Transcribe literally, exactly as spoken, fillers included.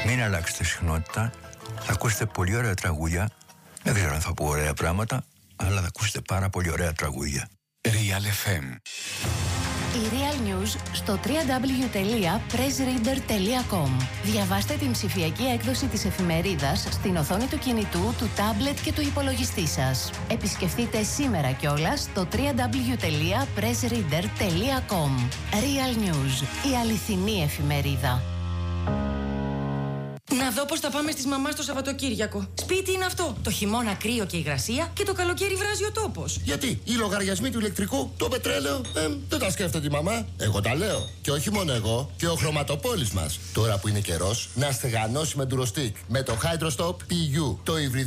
Μην αλλάξετε συχνότητα. Θα ακούσετε πολύ ωραία τραγούδια. Δεν ξέρω αν θα πω ωραία πράγματα, αλλά θα ακούσετε πάρα πολύ ωραία τραγούδια. Real εφ εμ. Η Real News στο double-u double-u double-u τελεία press reader τελεία com. Διαβάστε την ψηφιακή έκδοση της εφημερίδας στην οθόνη του κινητού, του τάμπλετ και του υπολογιστή σας. Επισκεφτείτε σήμερα κιόλας το double-u double-u double-u τελεία press reader τελεία com. Real News, η αληθινή εφημερίδα. Να δω πώς θα πάμε στις μαμάς το Σαββατοκύριακο. Σπίτι είναι αυτό. Το χειμώνα κρύο και υγρασία και το καλοκαίρι βράζει ο τόπος. Γιατί οι λογαριασμοί του ηλεκτρικού, το πετρέλαιο, ε, δεν τα σκέφτεται η μαμά. Εγώ τα λέω. Και όχι μόνο εγώ, και ο χρωματοπόλης μας. Τώρα που είναι καιρός να στεγανώσει με ντουροστίκ. Με το Hydrostop πι γιου. Το υβριδικό